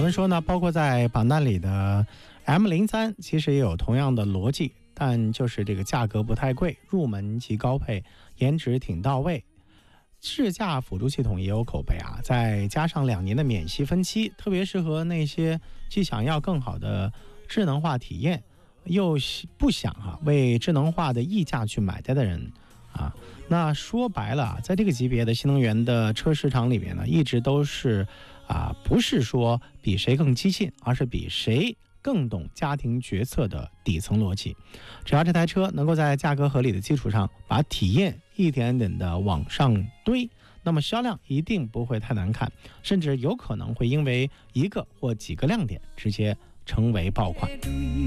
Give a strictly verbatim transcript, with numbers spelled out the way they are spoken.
们说呢，包括在榜单里的 M 零三 其实也有同样的逻辑，但就是这个价格不太贵，入门级高配，颜值挺到位。智驾辅助系统也有口碑啊，再加上两年的免息分期，特别适合那些既想要更好的智能化体验，又不想啊为智能化的溢价去买单的人啊。那说白了啊，在这个级别的新能源的车市场里面呢，一直都是啊，不是说比谁更激进，而是比谁更懂家庭决策的底层逻辑。只要这台车能够在价格合理的基础上，把体验一点点的往上堆，那么销量一定不会太难看，甚至有可能会因为一个或几个亮点直接成为爆款。